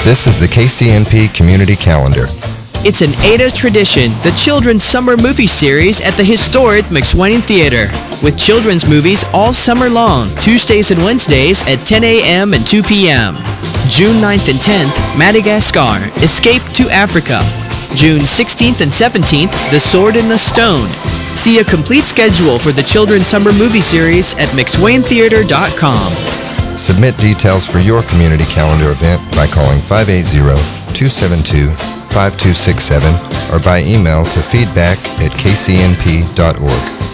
This is the KCNP Community Calendar. It's an Ada tradition, the Children's Summer Movie Series at the historic McSwain Theater, with children's movies all summer long, Tuesdays and Wednesdays at 10 a.m. and 2 p.m. June 9th and 10th, Madagascar, Escape to Africa. June 16th and 17th, The Sword and the Stone. See a complete schedule for the Children's Summer Movie Series at McSwainTheater.com. Submit details for your community calendar event by calling 580-272-5267 or by email to feedback@kcnp.org.